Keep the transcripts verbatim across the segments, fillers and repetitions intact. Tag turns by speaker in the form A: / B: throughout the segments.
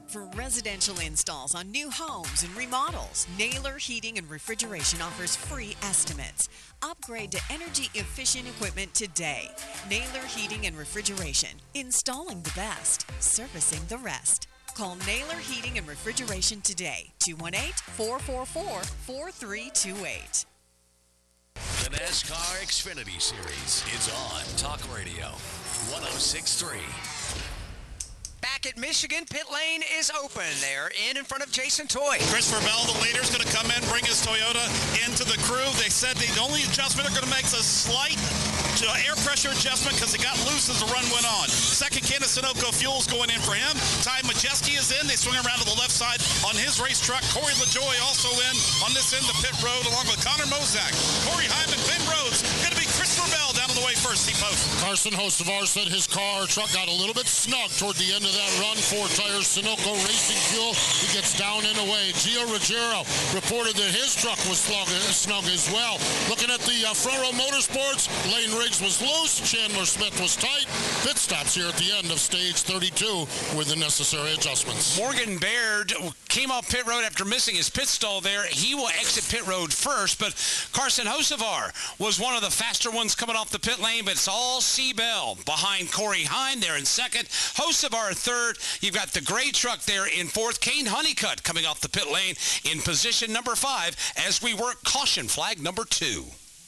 A: For residential installs on new homes and remodels, Naylor Heating and Refrigeration offers free estimates. Upgrade to energy-efficient equipment today. Naylor Heating and Refrigeration. Installing the best, servicing the rest. Call Naylor Heating and Refrigeration today. two one eight, four four four, four three two eight.
B: The NASCAR Xfinity Series is on Talk Radio one oh six point three.
C: Back at Michigan, pit lane is open. They're in in front of Jason Toy.
D: Christopher Bell, the leader, is going to come in, bring his Toyota into the crew. They said the only adjustment they're going to make is a slight air pressure adjustment because it got loose as the run went on. Second can of Sunoco Fuels going in for him. Ty Majeski is in. They swing around to the left side on his race truck. Corey LaJoy also in on this end of pit road along with Connor Mozak. Corey Hyman, Ben Rhodes. Going to be Christopher Bell down on the way first. He posted.
E: Carson Hocevar said his car truck got a little bit snug toward the end of that run. Four tires, Sunoco Racing Fuel. He gets down and away. Gio Ruggiero reported that his truck was snug, snug as well. Looking at the uh, Front Row Motorsports, Lane Riggs was loose. Chandler Smith was tight. Pit stops here at the end of stage thirty-two with the necessary adjustments.
F: Morgan Baird came off pit road after missing his pit stall there. He will exit pit road first, but Carson Hocevar was one of the faster ones coming off the pit lane, but it's all C. Bell behind Corey Heim there in second. Hocevar third. You've got the gray truck there in fourth. Kane Honeycutt coming off the pit lane in position number five as we work caution flag number two.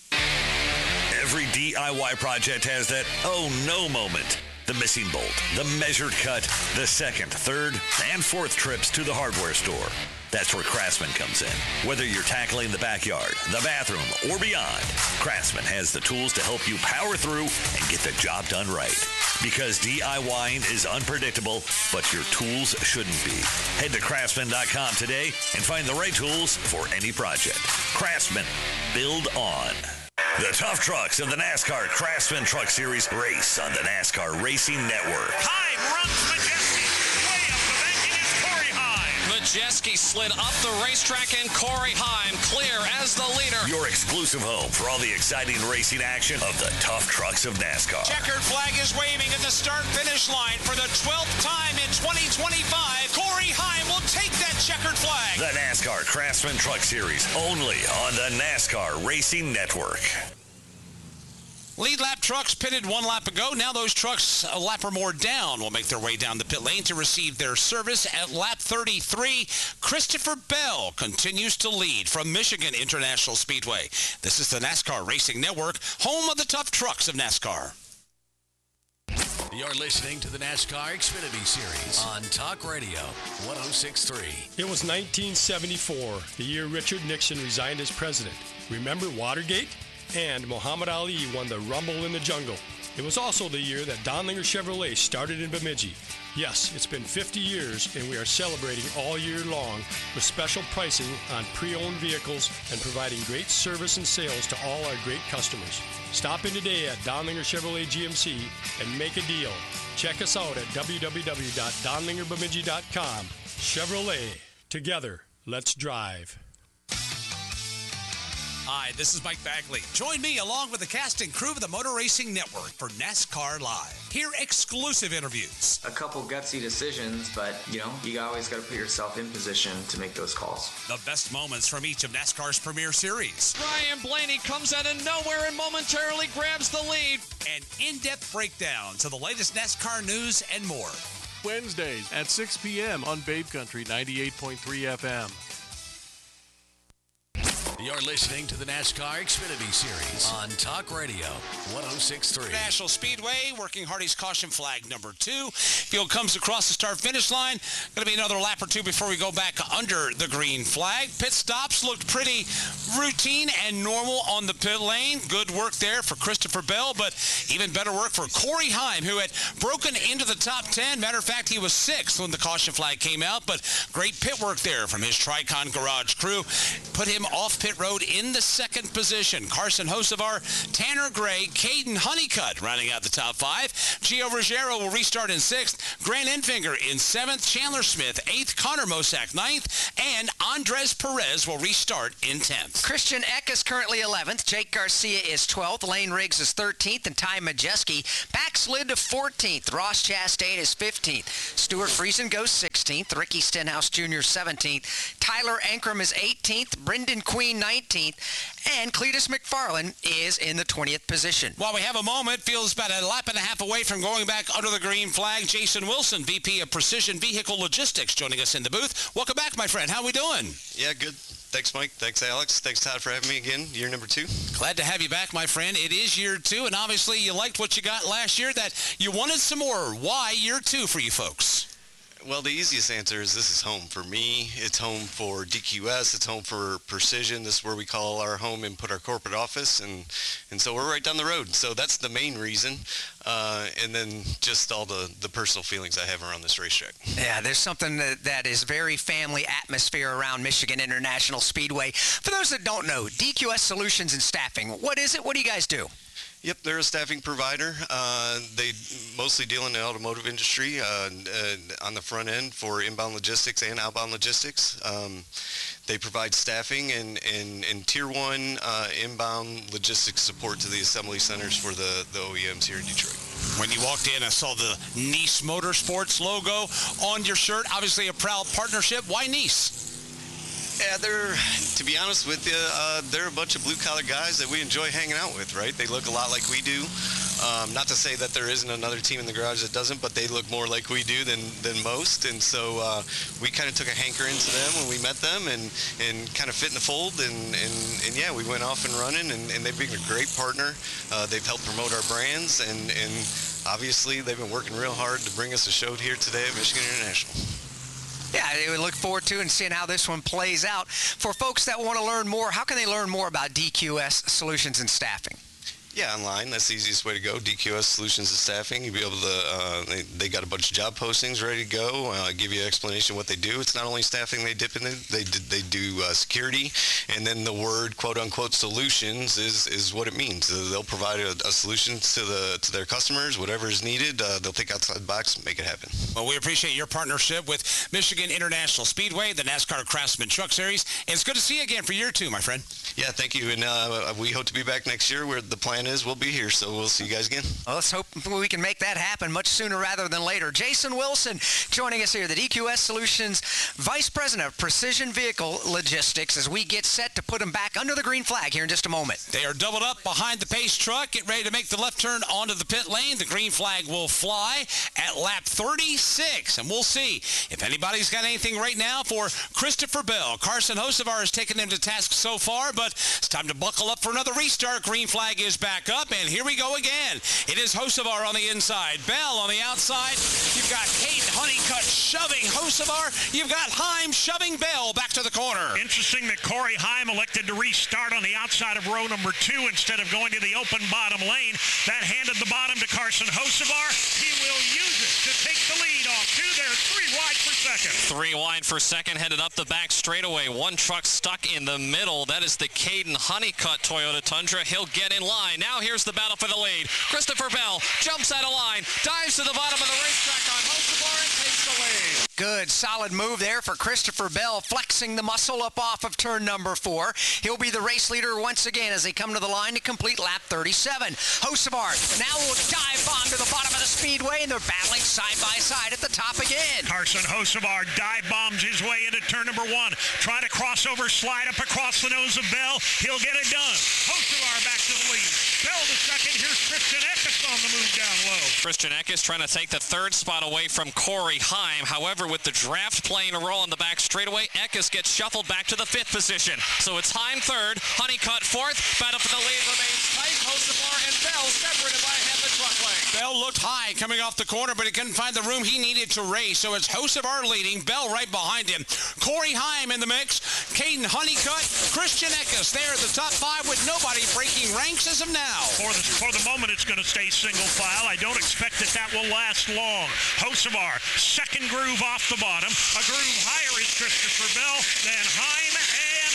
B: Every D I Y project has that oh no moment. The missing bolt, the measured cut, the second, third, and fourth trips to the hardware store. That's where Craftsman comes in. Whether you're tackling the backyard, the bathroom, or beyond, Craftsman has the tools to help you power through and get the job done right. Because DIYing is unpredictable, but your tools shouldn't be. Head to craftsman dot com today and find the right tools for any project. Craftsman, build on. The tough trucks of the NASCAR Craftsman Truck Series race on the NASCAR Racing Network.
D: Heim runs Majeski. Way up the bank, it is Corey Heim.
G: Majeski slid up the racetrack and Corey Heim clear as the leader.
B: Your exclusive home for all the exciting racing action of the tough trucks of NASCAR.
F: Checkered flag is waving at the start-finish line for the twelfth time in twenty twenty-five. Corey Heim will take that checkered flag.
B: The NASCAR Craftsman Truck Series, only on the NASCAR Racing Network.
F: Lead lap trucks pitted one lap ago. Now those trucks a lap or more down will make their way down the pit lane to receive their service at lap thirty-three. Christopher Bell continues to lead from Michigan International Speedway. This is the NASCAR Racing Network, home of the tough trucks of NASCAR.
B: You're listening to the NASCAR Xfinity Series on Talk Radio one oh six point three.
H: It was nineteen seventy-four, the year Richard Nixon resigned as president. Remember Watergate? And Muhammad Ali won the Rumble in the Jungle. It was also the year that Donlinger Chevrolet started in Bemidji. Yes, it's been fifty years, and we are celebrating all year long with special pricing on pre-owned vehicles and providing great service and sales to all our great customers. Stop in today at Donlinger Chevrolet G M C and make a deal. Check us out at w w w dot donlinger bemidji dot com. Chevrolet. Together, let's drive.
F: Hi, this is Mike Bagley. Join me along with the cast and crew of the Motor Racing Network for NASCAR Live. Hear exclusive interviews.
I: A couple gutsy decisions, but, you know, you always got to put yourself in position to make those calls.
F: The best moments from each of NASCAR's premier series.
G: Ryan Blaney comes out of nowhere and momentarily grabs the lead.
F: And in-depth breakdowns of the latest NASCAR news and more.
J: Wednesdays at six p.m. on Babe Country ninety-eight point three F M.
B: You're listening to the NASCAR Xfinity Series on Talk Radio one oh six point three.
F: National Speedway, working Hardy's caution flag number two. Field comes across the start-finish line. Going to be another lap or two before we go back under the green flag. Pit stops looked pretty routine and normal on the pit lane. Good work there for Christopher Bell, but even better work for Corey Heim, who had broken into the top ten. Matter of fact, he was sixth when the caution flag came out, but great pit work there from his Tricon Garage crew. Put him off pit pit road in the second position. Carson Hocevar, Tanner Gray, Caden Honeycutt rounding out the top five. Gio Ruggiero will restart in sixth. Grant Enfinger in seventh. Chandler Smith eighth. Connor Mosack ninth. And Andres Perez will restart in tenth.
C: Christian Eck is currently eleventh. Jake Garcia is twelfth. Lane Riggs is thirteenth. And Ty Majeski backslid to fourteenth. Ross Chastain is fifteenth. Stuart Friesen goes sixteenth. Ricky Stenhouse Junior seventeenth. Tyler Ankrum is eighteenth. Brendan Queen nineteenth. And Cletus McFarland is in the twentieth position.
F: While we have a moment, feels about a lap and a half away from going back under the green flag. Jason Wilson, V P of Precision Vehicle Logistics, joining us in the booth. Welcome back, my friend. How are we doing?
K: Yeah, good. Thanks, Mike. Thanks, Alex. Thanks, Todd, for having me again. Year number two.
F: Glad to have you back, my friend. It is year two, and obviously you liked what you got last year, that you wanted some more. Why year two for you folks?
K: Well, the easiest answer is this is home for me. It's home for D Q S. It's home for Precision. This is where we call our home and put our corporate office, and and so we're right down the road. So that's the main reason, uh, and then just all the, the personal feelings I have around this racetrack.
C: Yeah, there's something that, that is very family atmosphere around Michigan International Speedway. For those that don't know, D Q S Solutions and Staffing, what is it? What do you guys do?
K: Yep, they're a staffing provider. Uh, they mostly deal in the automotive industry uh, uh, on the front end for inbound logistics and outbound logistics. Um, they provide staffing and, and, and tier one uh, inbound logistics support to the assembly centers for the, the O E Ms here in Detroit.
F: When you walked in, I saw the Nice Motorsports logo on your shirt. Obviously a proud partnership. Why Nice?
K: Yeah, they're, to be honest with you, uh, they're a bunch of blue-collar guys that we enjoy hanging out with, right? They look a lot like we do. Um, not to say that there isn't another team in the garage that doesn't, but they look more like we do than, than most. And so uh, we kind of took a hankering to them when we met them and, and kind of fit in the fold. And, and, and yeah, we went off and running, and, and they've been a great partner. Uh, they've helped promote our brands, and, and obviously they've been working real hard to bring us a show here today at Michigan International.
C: Yeah, we look forward to and seeing how this one plays out. For folks that want to learn more, how can they learn more about D Q S Solutions and Staffing?
K: Yeah, online. That's the easiest way to go. D Q S Solutions and Staffing. You'll be able to, uh, they, they got a bunch of job postings ready to go, uh, give you an explanation of what they do. It's not only staffing they dip in, they, they do uh, security, and then the word quote-unquote solutions is, is what it means. They'll provide a, a solution to the to their customers, whatever is needed. Uh, they'll think outside the box and make it happen.
F: Well, we appreciate your partnership with Michigan International Speedway, the NASCAR Craftsman Truck Series, and it's good to see you again for year two, my friend.
K: Yeah, thank you, and uh, we hope to be back next year where the plan is we'll be here, so we'll see you guys again.
C: Well, let's hope we can make that happen much sooner rather than later. Jason Wilson joining us here, the D Q S Solutions Vice President of Precision Vehicle Logistics, as we get set to put them back under the green flag here in just a moment.
F: They are doubled up behind the pace truck, get ready to make the left turn onto the pit lane. The green flag will fly at lap thirty-six, and we'll see if anybody's got anything right now for Christopher Bell. Carson Hocevar has taken him to task so far, but it's time to buckle up for another restart. Green flag is back up, and here we go again. It is Hocevar on the inside, Bell on the outside. You've got Caden Honeycutt shoving Hocevar. You've got Heim shoving Bell back to the corner.
L: Interesting that Corey Heim elected to restart on the outside of row number two instead of going to the open bottom lane. That handed the bottom to Carson Hocevar. He will use it to take the lead off two there, three wide for second.
G: Three wide for second, headed up the back straightaway. One truck stuck in the middle. That is the Caden Honeycutt Toyota Tundra. He'll get in line. Now here's the battle for the lead. Christopher Bell jumps out of line, dives to the bottom of the racetrack on Hocevar and takes the lead.
C: Good, solid move there for Christopher Bell, flexing the muscle up off of turn number four. He'll be the race leader once again as they come to the line to complete lap thirty-seven. Hocevar now will dive bomb to the bottom of the speedway, and they're battling side by side at the top again.
L: Carson Hocevar dive bombs his way into turn number one. Try to cross over, slide up across the nose of Bell. He'll get it done. Hocevar back to the lead. Bell to second. Here's Christian Eckes on the move down low.
G: Christian Eckes trying to take the third spot away from Corey Heim. However, with the draft playing a role in the back straightaway, Eckes gets shuffled back to the fifth position. So it's Heim third, Honeycutt fourth. Battle for the lead remains tight. Hocevar and Bell separated by a half a truck length.
F: Bell looked high coming off the corner, but he couldn't find the room he needed to race. So it's Hocevar leading, Bell right behind him. Corey Heim in the mix, Caden Honeycutt, Christian Eckes there at the top five with nobody breaking ranks as of now.
L: For the, for the moment, it's going to stay single file. I don't expect that that will last long. Hocevar, second groove off the bottom. A groove higher is Christopher Bell. Then Heim and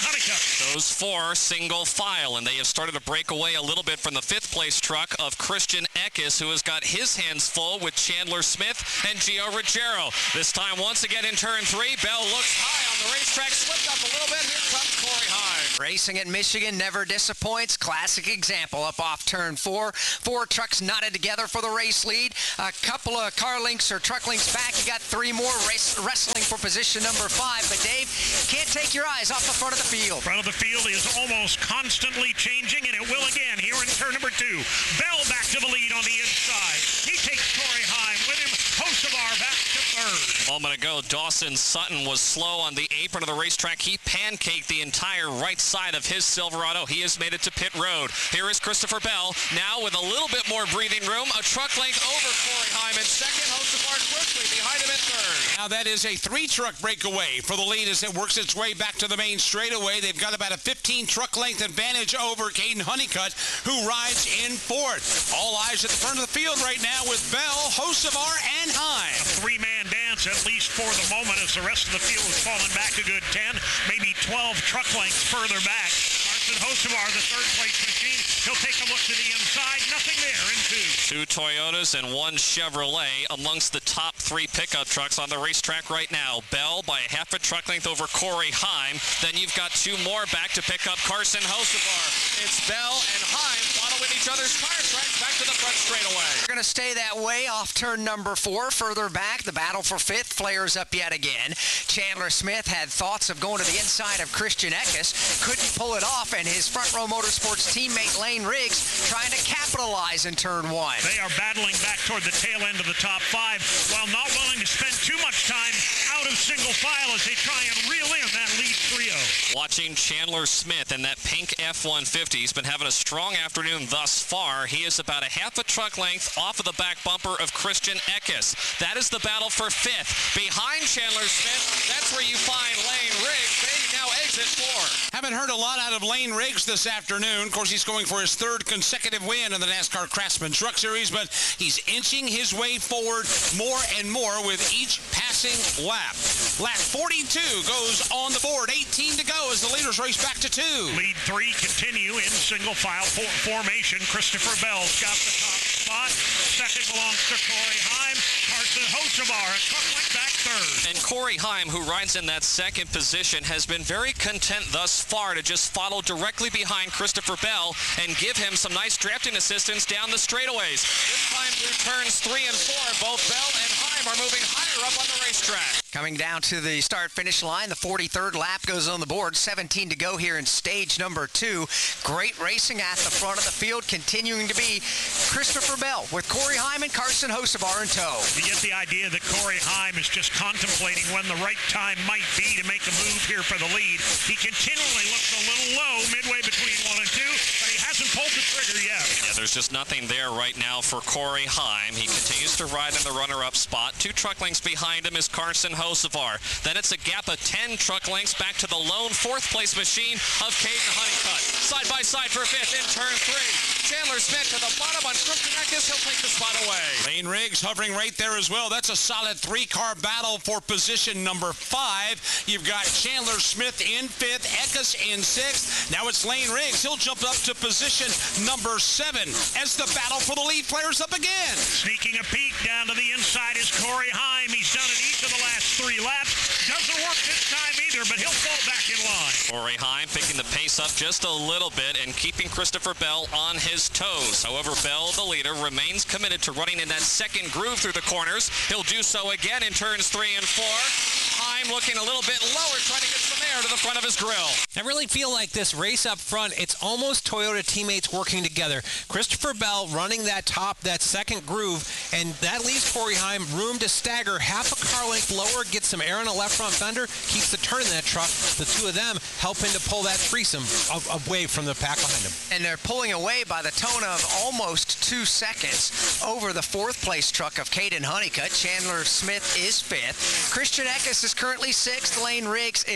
L: Honeycutt.
G: Those four single file, and they have started to break away a little bit from the fifth place truck of Christian Eckes, who has got his hands full with Chandler Smith and Gio Ruggiero. This time, once again in turn three, Bell looks high on the racetrack, slipped up a little bit. Here comes Corey Heim.
C: Racing at Michigan never disappoints. Classic example up off turn four. Four trucks knotted together for the race lead. A couple of car links or truck links back. You got three more race, wrestling for position number five. But Dave, can't take your eyes off the front of the field.
L: Front of the field is almost constantly changing, and it will again here in turn number two. Bell back to the lead on the inside. He takes Corey Heim with him. Hocevar back to third.
G: A moment ago, Dawson Sutton was slow on the apron of the racetrack. He pancaked the entire right side of his Silverado. He has made it to pit road. Here is Christopher Bell, now with a little bit more breathing room. A truck length over Corey Heim in second. Hocevar quickly behind him in third.
F: Now that is a three-truck breakaway for the lead as it works its way back to the main straightaway. They've got about a fifteen truck length advantage over Caden Honeycutt, who rides in fourth. All eyes at the front of the field right now with Bell, Hocevar, and Heim.
L: A three-man dance, at least for the moment, as the rest of the field has fallen back a good ten, maybe twelve truck lengths further back. Carson Hocevar, the third-place machine. He'll take a look to the inside. Nothing there in two.
G: Two Toyotas and one Chevrolet amongst the top three pickup trucks on the racetrack right now. Bell by a half a truck length over Corey Heim. Then you've got two more back to pick up Carson Hocevar. It's Bell and Heim following each other's tire tracks back to the front straightaway.
C: We're going to stay that way off turn number four. Further back, the battle for fifth flares up yet again. Chandler Smith had thoughts of going to the inside of Christian Eckes. Couldn't pull it off, and his Front Row Motorsports teammate Lane Riggs trying to capitalize in turn one.
L: They are battling back toward the tail end of the top five while not willing to spend too much time out of single file as they try and reel in that lead trio.
G: Watching Chandler Smith in that pink F one fifty. He's been having a strong afternoon thus far. He is about a half a truck length off of the back bumper of Christian Eckes. That is the battle for fifth. Behind Chandler Smith, that's where you find Lane Riggs. They now exit four.
F: Haven't heard a lot out of Lane Riggs this afternoon. Of course, he's going for his third consecutive win in the NASCAR Craftsman Truck Series, but he's inching his way forward more and more with each passing lap. Lap forty-two goes on the board. eighteen to go as the leaders race back to two.
L: Lead three continue in single file for formation. Christopher Bell's got the top spot. Second belongs to Corey Heim. Carson Hocevar, a truck length back third.
G: And Corey Heim, who rides in that second position, has been very content thus far to just follow directly behind Christopher Bell and give him some nice drafting assistance down the straightaways. This time through turns three and four, both Bell and Heim are moving higher up on the racetrack.
C: Coming down to the start-finish line, the forty-third lap goes on the board. seventeen to go here in stage number two. Great racing at the front of the field, continuing to be Christopher Bell with Corey Heim and Carson Hocevar in tow.
L: You get the idea that Corey Heim is just contemplating when the right time might be to make a move here for the lead. He continually looks a little low midway between one and two, but he hasn't pulled the trigger yet.
G: Yeah, there's just nothing there right now for Corey Heim. He continues to ride in the runner-up spot. Two truck lengths behind him is Carson Hocevar. Then it's a gap of ten truck lengths back to the lone fourth-place machine of Caden Honeycutt. Side by side for fifth in turn three. Chandler Smith to the bottom on Christian Eckes. He'll take the spot away.
F: Lane Riggs hovering right there as well. That's a solid three-car battle for position number five. You've got Chandler Smith in fifth, Eckes in sixth. Now it's Lane Riggs. He'll jump up to position number seven as the battle for the lead flares up again.
L: Sneaking a peek down to the inside is Corey Heim. He's done it each of the last three laps. Doesn't work this time either, but he'll fall back in line.
G: Corey Heim picking the pace up just a little bit and keeping Christopher Bell on his toes. However, Bell, the leader, remains committed to running in that second groove through the corners. He'll do so again in turns three and four. Heim looking a little bit lower, trying to get some air to the front of his grill.
M: I really feel like this race up front, it's almost Toyota teammates working together. Christopher Bell running that top, that second groove, and that leaves Corey Heim room to stagger half a car length lower, get some air on the left front fender, keeps the turn in that truck. The two of them helping to pull that threesome away from the pack behind them.
C: And they're pulling away by the tone of almost two seconds over the fourth place truck of Caden Honeycutt. Chandler Smith is fifth. Christian Eckes is currently sixth. Lane Riggs is seventh.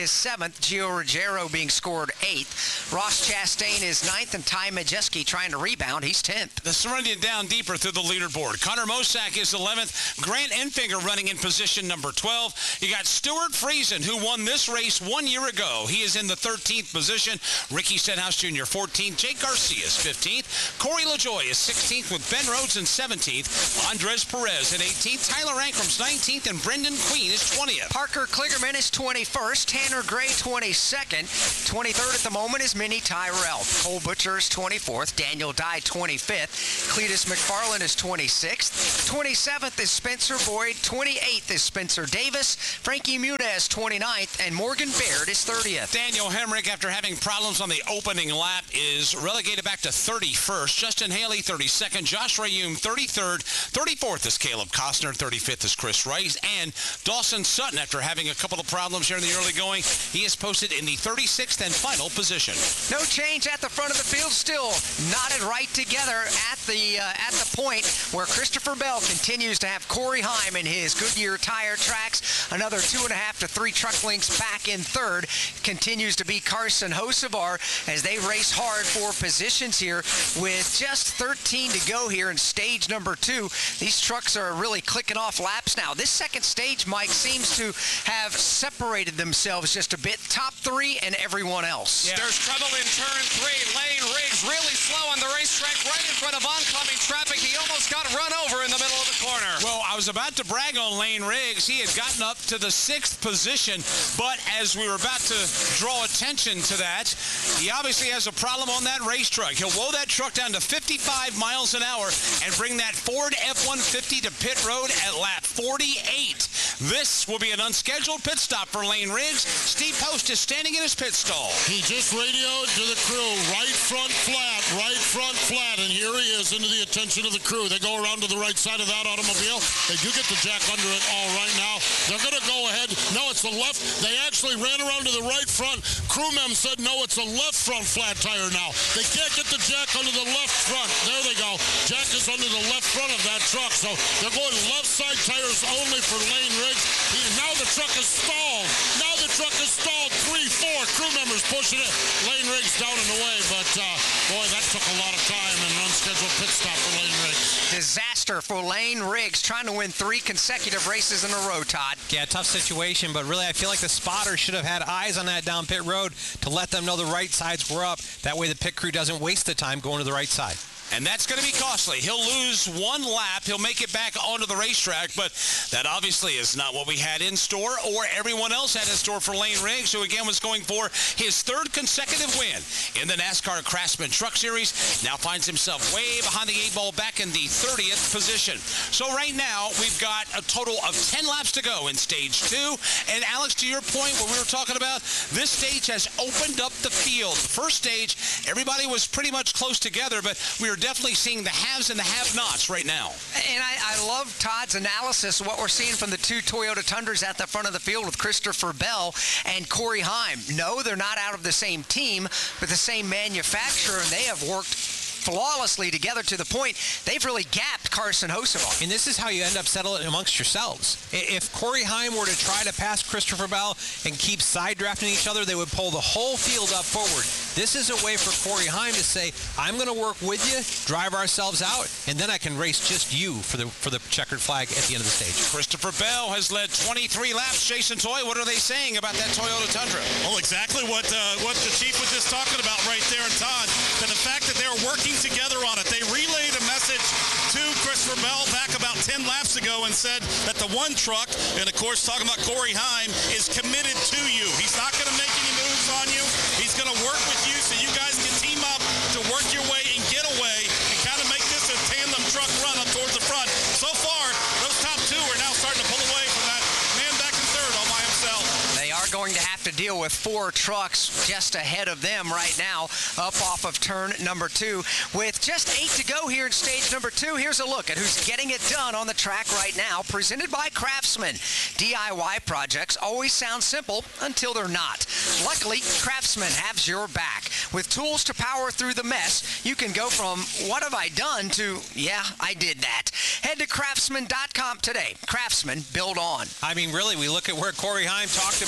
C: seventh. Gio Ruggiero being scored eighth. Ross Chastain is ninth, and Ty Majeski trying to rebound. He's tenth.
F: The Serenity down deeper through the leaderboard. Connor Mosack is eleventh. Grant Enfinger running in position number twelve. You got Stuart Friesen, who won this race one year ago. He is in the thirteenth position. Ricky Stenhouse Junior fourteenth. Jake Garcia is fifteenth. Corey LaJoie is sixteenth with Ben Rhodes in seventeenth. Andres Perez in eighteenth. Tyler Ankram's nineteenth, and Brendan Queen is twentieth.
C: Parker Kligerman is twenty-first. Tanner Gray twenty-second. twenty-third at the moment is Minnie Tyrell. Cole Butcher is twenty-fourth. Daniel Dye twenty-fifth. Cletus McFarland is twenty-sixth. twenty-seventh is Spencer Boyd. twenty-eighth is Spencer Davis. Frankie Muniz twenty-ninth, and Morgan Baird is thirtieth.
F: Daniel Hemrick, after having problems on the opening lap, is relegated back to thirty-first. Justin Haley thirty-second. Josh Rayum thirty-third. thirty-fourth is Caleb Costner. thirty-fifth is Chris Rice. And Dawson Sutton, after having a couple of problems here in the early going, he is posted in the thirty-sixth and final position.
C: No change at the front of the field. Still knotted right together at the uh, at the point where Christopher Bell continues to have Corey Heim in his Goodyear tire tracks. Another two and a half to three truck lengths back in third. Continues to be Carson Hocevar as they race hard for positions here with just thirteen to go here in stage number two. These trucks are really clicking off laps now. This second stage, Mike, seems to have separated themselves just a bit. Top three and everyone else.
G: Yeah. There's trouble in turn three. Lane Riggs really slow on the racetrack right in front of oncoming traffic. He almost got run over in the middle of the corner.
F: Well, I was about to brag on Lane Riggs. He had gotten up to the sixth position, but as we were about to draw attention to that, he obviously has a problem on that race truck. He'll blow that truck down to fifty-five miles an hour and bring that Ford F one fifty to pit road at lap forty-eight. This will be an unscheduled pit stop for Lane Riggs. Steve Post is standing in his pit stall.
E: He just radioed to the crew, right front flat, right front flat, and here he is into the attention of the crew. They go around to the right side of that automobile. They do get the jack under it all right now. They're going to go ahead. No, it's the left. They actually ran around to the right front. Crew mem said, no, it's a left front flat tire now. They can't get the jack under the left front. There they go. Jack is under the left front of that truck, so they're going left side tires only for Lane Riggs. He, now the truck is stalled. Now the truck is stalled. Three, four crew members pushing it. Lane Riggs down and away, but uh, boy, that took a lot of time and an unscheduled pit stop for Lane Riggs.
C: Disaster for Lane Riggs, trying to win three consecutive races in a row, Todd.
M: Yeah, tough situation, but really I feel like the spotter should have had eyes on that down pit road to let them know the right sides were up. That way the pit crew doesn't waste the time going to the right side.
F: And that's going to be costly. He'll lose one lap. He'll make it back onto the racetrack, but that obviously is not what we had in store or everyone else had in store for Lane Riggs, who again was going for his third consecutive win in the NASCAR Craftsman Truck Series. Now finds himself way behind the eight ball, back in the thirtieth position. So right now, we've got a total of ten laps to go in stage two. And Alex, to your point, what we were talking about, this stage has opened up the field. The first stage, everybody was pretty much close together, but we were definitely seeing the haves and the have-nots right now.
C: And I, I love Todd's analysis of what we're seeing from the two Toyota Tundras at the front of the field with Christopher Bell and Corey Heim. No, they're not out of the same team, but the same manufacturer, and they have worked flawlessly together to the point they've really gapped Carson Hocevar.
M: And this is how you end up settling amongst yourselves. If Corey Heim were to try to pass Christopher Bell and keep side drafting each other, they would pull the whole field up forward. This is a way for Corey Heim to say, I'm going to work with you, drive ourselves out, and then I can race just you for the for the checkered flag at the end of the stage.
F: Christopher Bell has led twenty-three laps. Jason Toy, what are they saying about that Toyota Tundra?
D: Well, exactly what uh, what the chief was just talking about right there, and Todd, that the fact that they're working together on it. They relayed a message to Christopher Bell back about ten laps ago and said that the one truck, and of course talking about Corey Heim, is committed to you. He's not going to make any moves on you. He's going to work with you so you guys can team up to work your way and get away and kind of make this a tandem truck run up towards the front. So far, those top two are now starting to pull away from that man back in third all by himself.
C: They are going to have to deal with four trucks just ahead of them right now, up off of turn number two. With just eight to go here in stage number two, here's a look at who's getting it done on the track right now, presented by Craftsman. D I Y projects always sound simple until they're not. Luckily, Craftsman has your back. With tools to power through the mess, you can go from what have I done to, yeah, I did that. Head to craftsman dot com today. Craftsman, build on.
M: I mean, really, we look at where Corey Heim talked about in our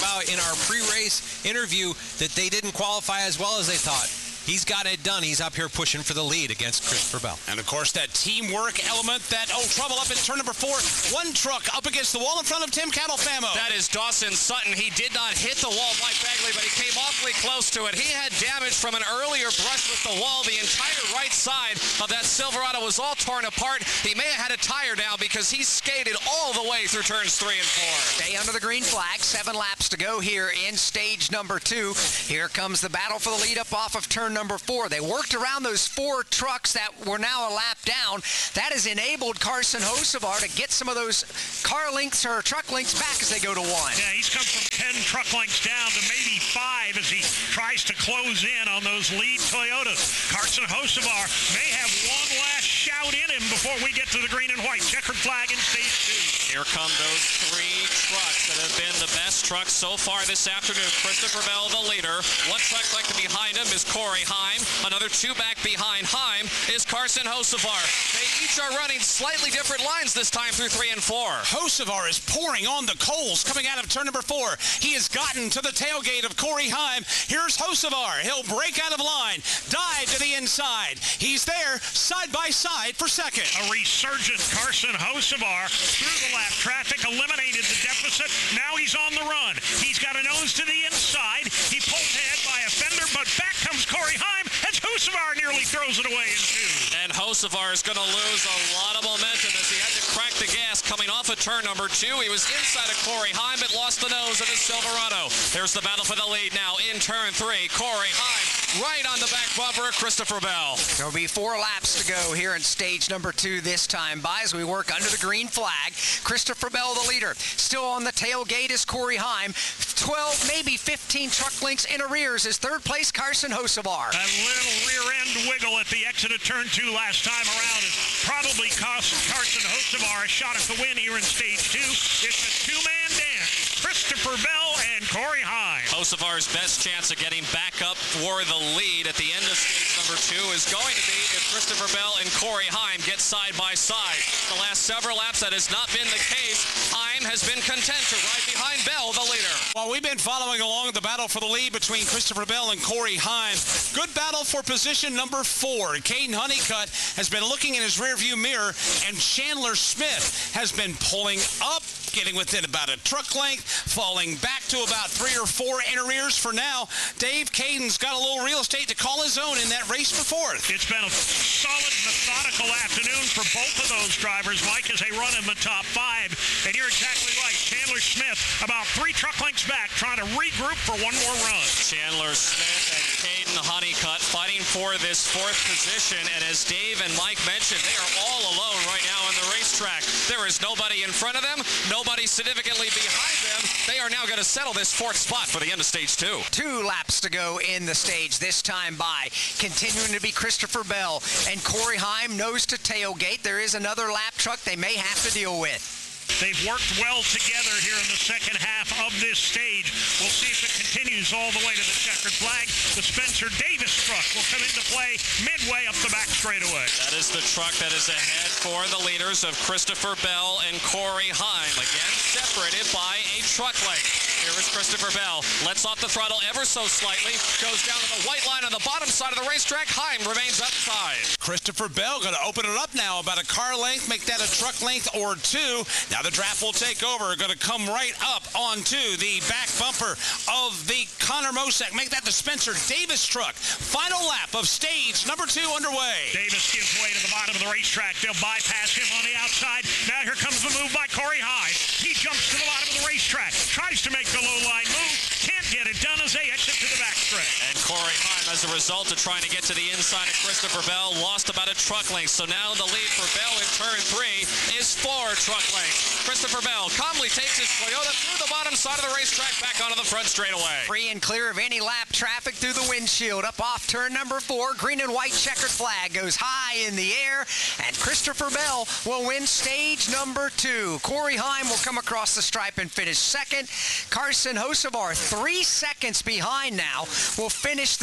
M: our pre-race interview that they didn't qualify as well as they thought. He's got it done. He's up here pushing for the lead against Christopher Bell.
F: And, of course, that teamwork element, that, oh, trouble up in turn number four. One truck up against the wall in front of Tim Catalfamo.
G: That is Dawson Sutton. He did not hit the wall, Mike Bagley, but he came awfully close to it. He had damage from an earlier brush with the wall. The entire right side of that Silverado was all torn apart. He may have had a tire down because he skated all the way through turns three and four.
C: Stay under the green flag. Seven laps to go here in stage number two. Here comes the battle for the lead up off of turn number four. They worked around those four trucks that were now a lap down. That has enabled Carson Hocevar to get some of those car lengths or truck lengths back as they go to one.
L: Yeah, he's come from ten truck lengths down to maybe five as he tries to close in on those lead Toyotas. Carson Hocevar may have one last shout in him before we get to the green and white checkered flag in stage two.
G: Here come those three trucks that have been the best trucks so far this afternoon. Christopher Bell, the leader. One truck length behind him is Corey Heim. Another two back behind Heim is Carson Hocevar. They each are running slightly different lines this time through three and four.
F: Hocevar is pouring on the coals coming out of turn number four. He has gotten to the tailgate of Corey Heim. Here's Hocevar. He'll break out of line, dive to the inside. He's there side by side for second.
L: A resurgent Carson Hocevar through the lap traffic, eliminated the deficit. Now he's on the run. He's got a nose to the inside. He pulled ahead by a fender, but back comes Corey Heim as Hocevar nearly throws it away in two.
G: And Hocevar is going to lose a lot of momentum as he had to crack the gas coming off of turn number two. He was inside of Corey Heim, but lost the nose of his Silverado. There's the battle for the lead now in turn three. Corey Heim right on the back bumper of Christopher Bell.
C: There'll be four laps to go here in stage number two this time by as we work under the green flag. Christopher Bell, the leader. Still on the tailgate is Corey Heim. twelve, maybe fifteen truck lengths in arrears is third place Carson Hocevar.
L: A little rear end wiggle at the exit of turn two last time around has probably cost Carson Hocevar a shot at the win here in stage two. It's a two-man dance. Christopher Bell and Corey Heim.
G: Hocevar's best chance of getting back up for the lead at the end of stage number two is going to be if Christopher Bell and Corey Heim get side by side. The last several laps, that has not been the case. Heim has been content to ride behind Bell, the leader.
F: Well, we've been following along the battle for the lead between Christopher Bell and Corey Heim. Good battle for position number four. Caden Honeycutt has been looking in his rearview mirror, and Chandler Smith has been pulling up, getting within about a truck length, falling back to about three or four in arrears for now. Dave, Caden's got a little real estate to call his own in that race for fourth.
L: It's been a solid, methodical afternoon for both of those drivers, Mike, as they run in the top five. And you're exactly right. Chandler Smith about three truck lengths back, trying to regroup for one more run.
G: Chandler Smith and Caden Honeycutt fighting for this fourth position. And as Dave and Mike mentioned, they are all alone right now on the racetrack. There is nobody in front of them, nobody significantly behind them. They are now going to settle this fourth spot for the end of stage two.
C: Two laps to go in the stage this time by. Continuing to be Christopher Bell and Corey Heim nose to tailgate. There is another lap truck they may have to deal with.
L: They've worked well together here in the second half of this stage. We'll see if it continues all the way to the checkered flag. The Spencer Davis truck will come into play midway up the back straightaway.
G: That is the truck that is ahead for the leaders of Christopher Bell and Corey Heim. Again, separated by a truck length. Here is Christopher Bell. Lets off the throttle ever so slightly. Goes down to the white line on the bottom side of the racetrack. Heim remains upside.
F: Christopher Bell going to open it up now about a car length, make that a truck length or two. Now the draft will take over. Going to come right up onto the back bumper of the Connor Mosack. Make that the Spencer Davis truck. Final lap of stage number two underway.
L: Davis gives way to the bottom of the racetrack. They'll bypass him on the outside. Now here comes the move by Corey Heim. He jumps to the bottom of the racetrack. Tries to make the low line move. Can't get it done as they exit to the backstretch.
G: And Corey Heim, as a result of trying to get to the inside of Christopher Bell, lost about a truck length. So now the lead for Bell in turn three is four truck lengths. Christopher Bell calmly takes his Toyota through the bottom side of the racetrack back onto the front straightaway.
C: Free and clear of any lap traffic through the windshield. Up off turn number four, green and white checkered flag goes high in the air, and Christopher Bell will win stage number two. Corey Heim will come across the stripe and finish second. Carson Hocevar, three seconds behind now, will finish the stage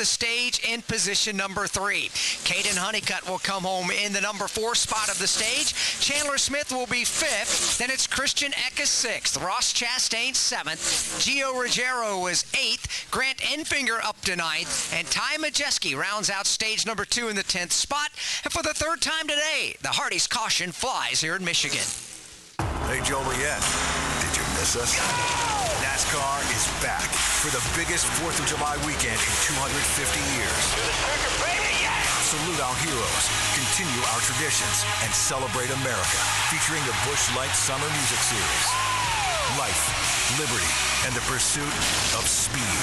C: stage in position number three. Caden Honeycutt will come home in the number four spot of the stage. Chandler Smith will be fifth. Then it's Christian Eckes sixth. Ross Chastain seventh. Gio Ruggiero was eighth. Grant Enfinger up to ninth. And Ty Majeski rounds out stage number two in the tenth spot. And for the third time today, the Hardy's caution flies here in Michigan.
N: Hey, Joliet, did you miss us? NASCAR is back for the biggest fourth of July weekend in two hundred fifty years. Salute our heroes, continue our traditions, and celebrate America, featuring the Busch Light Summer Music Series. Life, liberty, and the pursuit of speed.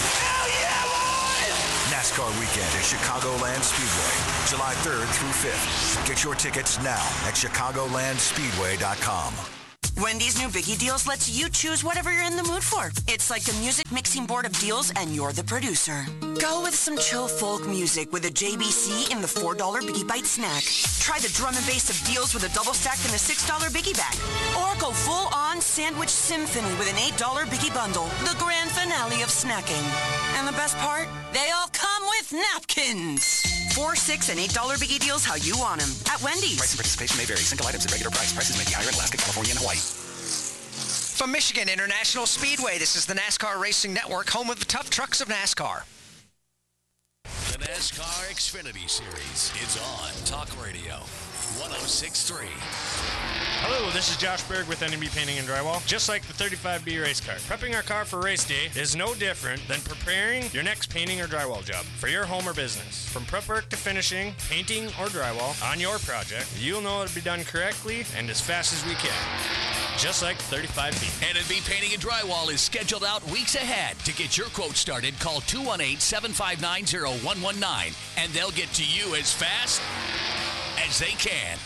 N: NASCAR weekend at Chicagoland Speedway, July third through fifth. Get your tickets now at chicagoland speedway dot com.
O: Wendy's new Biggie Deals lets you choose whatever you're in the mood for. It's like the music mixing board of deals, and you're the producer. Go with some chill folk music with a J B C in the four dollar Biggie Bite snack. Try the drum and bass of deals with a double stack in the six dollar Biggie bag. Or go full-on sandwich symphony with an eight dollar Biggie bundle. The grand finale of snacking. And the best part? They all come with napkins. Four, six, and eight dollar Biggie Deals how you want them. At Wendy's.
P: Price and participation may vary. Single items at regular price. Prices may be higher in Alaska, California, and Hawaii.
C: From Michigan International Speedway, this is the NASCAR Racing Network, home of the tough trucks of NASCAR.
Q: The NASCAR Xfinity Series is on Talk Radio one oh six point three.
R: Hello, this is Josh Berg with N M B Painting and Drywall. Just like the thirty-five B race car, prepping our car for race day is no different than preparing your next painting or drywall job for your home or business. From prep work to finishing, painting or drywall on your project, you'll know it'll be done correctly and as fast as we can. Just like the thirty-five B.
Q: N M B Painting and Drywall is scheduled out weeks ahead. To get your quote started, call two one eight, seven five nine, zero one one nine, and they'll get to you as fast as they can.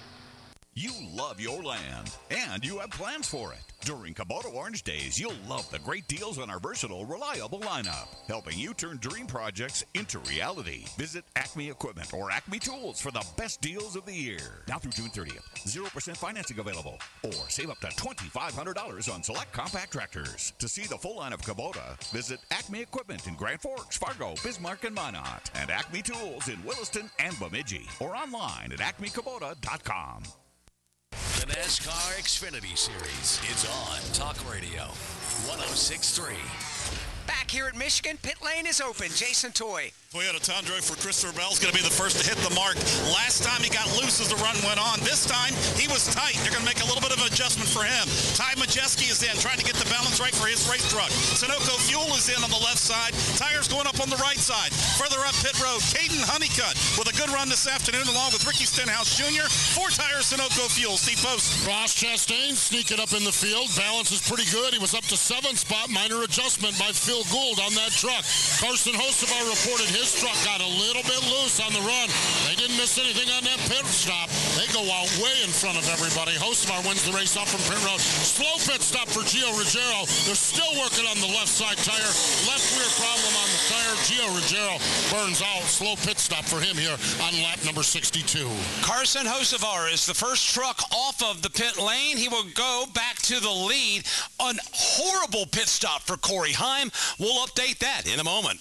S: You love your land, and you have plans for it. During Kubota Orange Days, you'll love the great deals on our versatile, reliable lineup, helping you turn dream projects into reality. Visit Acme Equipment or Acme Tools for the best deals of the year. Now through June thirtieth, zero percent financing available, or save up to twenty-five hundred dollars on select compact tractors. To see the full line of Kubota, visit Acme Equipment in Grand Forks, Fargo, Bismarck, and Minot, and Acme Tools in Williston and Bemidji, or online at acme kubota dot com.
Q: The NASCAR Xfinity Series is on Talk Radio one oh six point three.
C: Back here at Michigan, pit lane is open. Jason Toy.
D: Toyota Tundra for Christopher Bell is going to be the first to hit the mark. Last time he got loose as the run went on. This time he was tight. They're going to make a little bit of an adjustment for him. Ty Majeski is in, trying to get the balance right for his race truck. Sunoco Fuel is in on the left side. Tires going up on the right side. Further up pit road, Caden Honeycutt with a good run this afternoon along with Ricky Stenhouse Junior Four tires Sunoco Fuel. Steve Post.
E: Ross Chastain sneaking up in the field. Balance is pretty good. He was up to seventh spot. Minor adjustment by Phil Gould on that truck. Carson Hocevar reported his truck got a little bit loose on the run. They didn't miss anything on that pit stop. They go out way in front of everybody. Hocevar wins the race off from pit road. Slow pit stop for Gio Ruggiero. They're still working on the left side tire. Left rear problem on the tire. Gio Ruggiero burns out. Slow pit stop for him here on lap number sixty-two.
F: Carson Hocevar is the first truck off of the pit lane. He will go back to the lead. An horrible pit stop for Corey Heim. We'll update that in a moment.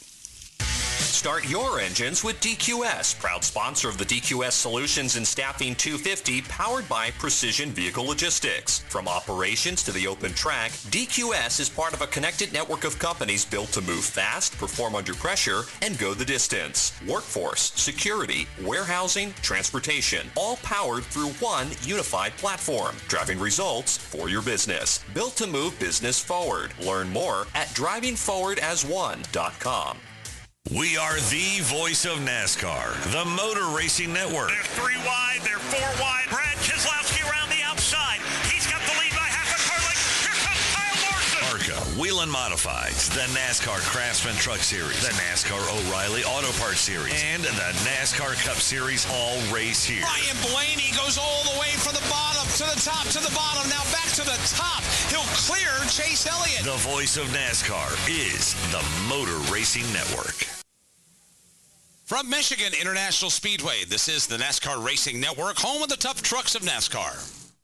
T: Start your engines with D Q S, proud sponsor of the D Q S Solutions and Staffing two fifty, powered by Precision Vehicle Logistics. From operations to the open track, D Q S is part of a connected network of companies built to move fast, perform under pressure, and go the distance. Workforce, security, warehousing, transportation, all powered through one unified platform, driving results for your business. Built to move business forward. Learn more at driving forward as one dot com.
B: We are the voice of NASCAR, the Motor Racing Network.
L: They're three wide, they're four wide. Brad Keselowski around the outside. He's got the lead by half a car length. Here comes Kyle Larson.
B: ARCA, Whelen Modifieds, the NASCAR Craftsman Truck Series, the NASCAR O'Reilly Auto Parts Series, and the NASCAR Cup Series all race here.
F: Ryan Blaney goes all the way from the bottom to the top to the bottom. Now back to the top. He'll clear Chase Elliott.
B: The voice of NASCAR is the Motor Racing Network.
F: From Michigan International Speedway, this is the NASCAR Racing Network, home of the tough trucks of NASCAR.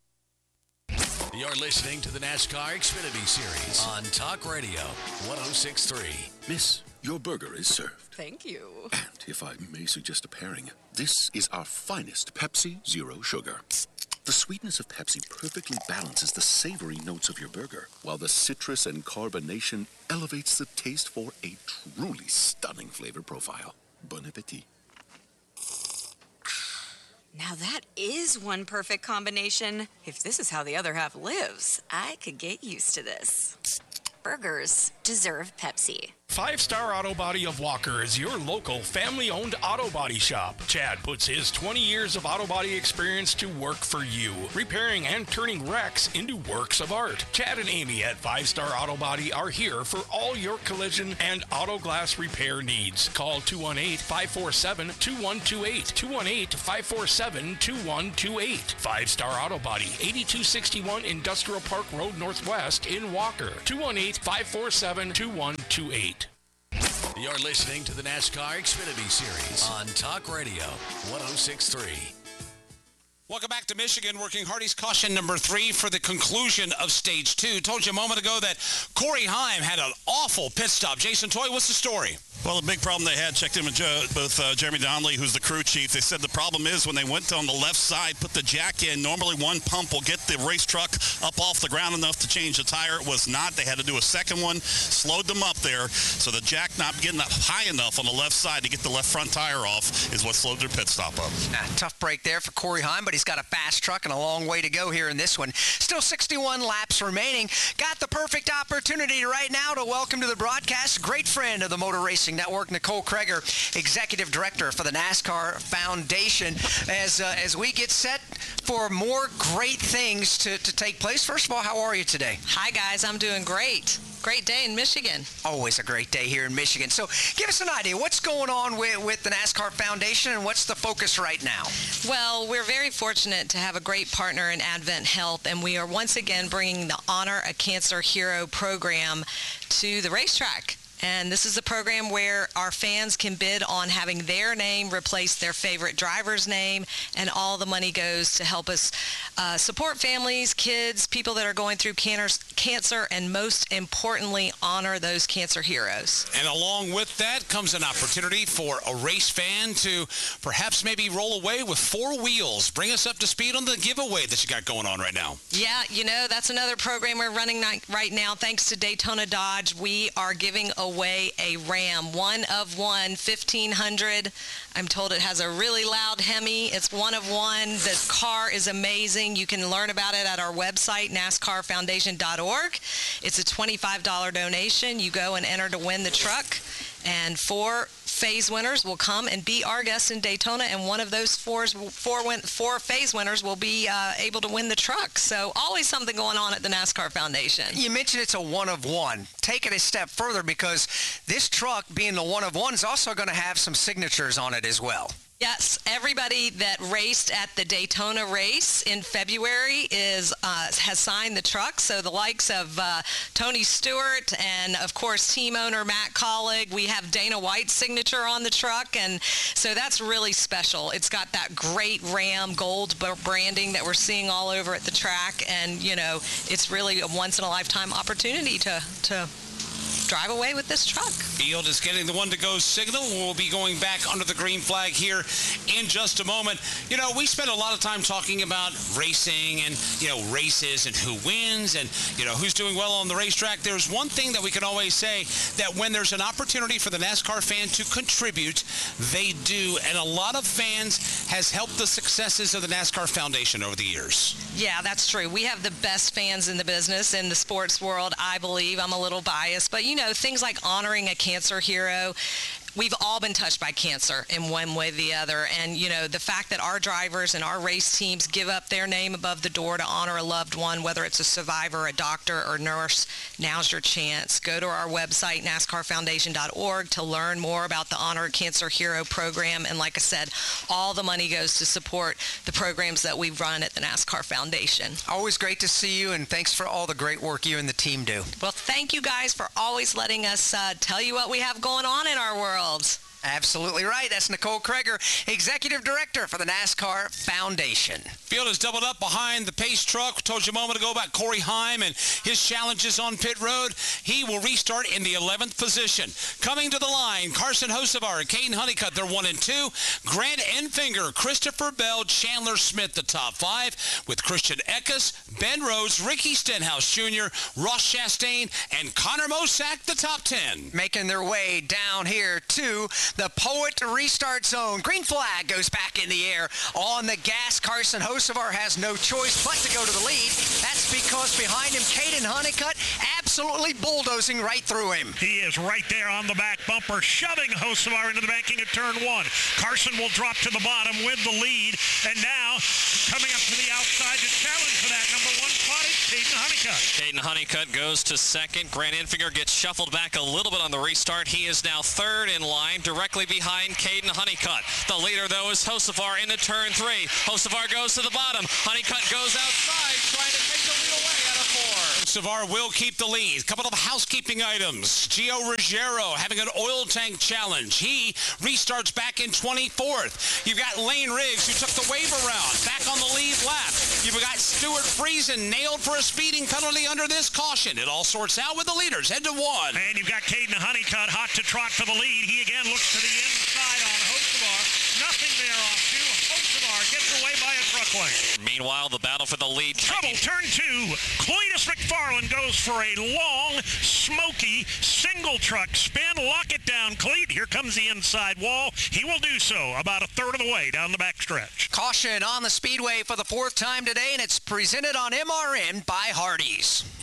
Q: You're listening to the NASCAR Xfinity Series on Talk Radio one oh six point three.
U: Miss, your burger is served.
V: Thank you.
U: And if I may suggest a pairing, this is our finest Pepsi Zero Sugar. The sweetness of Pepsi perfectly balances the savory notes of your burger, while the citrus and carbonation elevates the taste for a truly stunning flavor profile. Bon appetit.
V: Now that is one perfect combination. If this is how the other half lives, I could get used to this. Burgers deserve Pepsi.
W: Five Star Auto Body of Walker is your local family-owned auto body shop. Chad puts his twenty years of auto body experience to work for you, repairing and turning wrecks into works of art. Chad and Amy at Five Star Auto Body are here for all your collision and auto glass repair needs. Call two one eight, five four seven, two one two eight, two one eight, five four seven, two one two eight. Five Star Auto Body, eighty-two sixty-one Industrial Park Road Northwest in Walker. two one eight, five four seven, two one two eight.
Q: You're listening to the NASCAR Xfinity Series on Talk Radio one oh six point three.
F: Welcome back to Michigan, working Hardy's caution number three for the conclusion of stage two. Told you a moment ago that Corey Heim had an awful pit stop. Jason Toy, what's the story?
D: Well, the big problem they had, checked in with Joe, both uh, Jeremy Donnelly, who's the crew chief. They said the problem is when they went on the left side, put the jack in, normally one pump will get the race truck up off the ground enough to change the tire. It was not. They had to do a second one, slowed them up there. So the jack not getting up high enough on the left side to get the left front tire off is what slowed their pit stop up.
C: Ah, tough break there for Corey Heim, but he's got a fast truck and a long way to go here in this one. Still sixty-one laps remaining. Got the perfect opportunity right now to welcome to the broadcast great friend of the Motor Racing Network, Nicole Kreger, Executive Director for the NASCAR Foundation, as uh, as we get set for more great things to, to take place. First of all, how are you today?
X: Hi, guys. I'm doing great. Great day in Michigan.
C: Always a great day here in Michigan. So give us an idea. What's going on with, with the NASCAR Foundation, and what's the focus right now?
X: Well, we're very fortunate to have a great partner in Advent Health, and we are once again bringing the Honor a Cancer Hero program to the racetrack. And this is a program where our fans can bid on having their name replace their favorite driver's name, and all the money goes to help us uh, support families, kids, people that are going through cancer, and most importantly, honor those cancer heroes.
F: And along with that comes an opportunity for a race fan to perhaps maybe roll away with four wheels. Bring us up to speed on the giveaway that you got going on right now.
X: Yeah, you know, that's another program we're running right now. Thanks to Daytona Dodge, we are giving away away a Ram, one of one, fifteen hundred. I'm told it has a really loud Hemi. It's one of one. The car is amazing. You can learn about it at our website, NASCAR Foundation dot org. It's a twenty-five dollars donation. You go and enter to win the truck, and four phase winners will come and be our guests in Daytona, and one of those four, four, win, four phase winners will be uh, able to win the truck. So always something going on at the NASCAR Foundation.
C: You mentioned it's a one of one. Take it a step further, because this truck, being the one of one, is also going to have some signatures on it as well.
X: Yes, everybody that raced at the Daytona race in February is uh, has signed the truck. So the likes of uh, Tony Stewart and, of course, team owner Matt Collig. We have Dana White's signature on the truck, and so that's really special. It's got that great Ram gold branding that we're seeing all over at the track, and, you know, it's really a once-in-a-lifetime opportunity to to drive away with this truck.
F: Field is getting the one-to-go signal. We'll be going back under the green flag here in just a moment. You know, we spend a lot of time talking about racing and, you know, races and who wins and, you know, who's doing well on the racetrack. There's one thing that we can always say, that when there's an opportunity for the NASCAR fan to contribute, they do. And a lot of fans has helped the successes of the NASCAR Foundation over the years.
X: Yeah, that's true. We have the best fans in the business, in the sports world, I believe. I'm a little biased, but, you know, things like honoring a cancer hero. We've all been touched by cancer in one way or the other. And, you know, the fact that our drivers and our race teams give up their name above the door to honor a loved one, whether it's a survivor, a doctor, or nurse, now's your chance. Go to our website, NASCAR Foundation dot org, to learn more about the Honor a Cancer Hero program. And like I said, all the money goes to support the programs that we run at the NASCAR Foundation.
C: Always great to see you, and thanks for all the great work you and the team do.
X: Well, thank you guys for always letting us uh, tell you what we have going on in our world.
C: Absolutely right. That's Nicole Kreger, Executive Director for the NASCAR Foundation.
F: Field is doubled up behind the pace truck. We told you a moment ago about Corey Heim and his challenges on pit road. He will restart in the eleventh position. Coming to the line, Carson Hocevar and Caden Honeycutt, they're one and two. Grant Enfinger, Christopher Bell, Chandler Smith, the top five, with Christian Eckes, Ben Rhodes, Ricky Stenhouse Junior, Ross Chastain, and Connor Mosack, the top ten.
C: Making their way down here to the Poet restart zone. Green flag goes back in the air. On the gas, Carson Hocevar has no choice but to go to the lead. That's because behind him, Caden Honeycutt absolutely bulldozing right through him.
L: He is right there on the back bumper, shoving Hocevar into the banking at turn one. Carson will drop to the bottom with the lead. And now, coming up to the outside to challenge for that number one spot is Caden Honeycutt.
G: Caden Honeycutt goes to second. Grant Enfinger gets shuffled back a little bit on the restart. He is now third in line, directly behind Caden Honeycutt. The leader, though, is Hocevar into turn three. Hocevar goes to the bottom. Honeycutt goes outside, trying to take the lead away out of four.
F: Hocevar will keep the lead. A couple of housekeeping items. Gio Ruggiero having an oil tank challenge. He restarts back in twenty-fourth. You've got Lane Riggs, who took the wave around, back on the lead lap. You've got Stuart Friesen nailed for a speeding penalty under this caution. It all sorts out with the leaders. Head to one.
L: And you've got Caden Honeycutt hot to trot for the lead. He again looks to the inside on Hocevar. Nothing there off two. Hocevar gets away by a truck length.
G: Meanwhile, the battle for the lead.
L: Trouble, turn two. Cletus McFarland goes for a long, smoky, single truck spin. Lock it down, Cleet. Here comes the inside wall. He will do so about a third of the way down the backstretch.
C: Caution on the speedway for the fourth time today, and it's presented on M R N by Hardee's.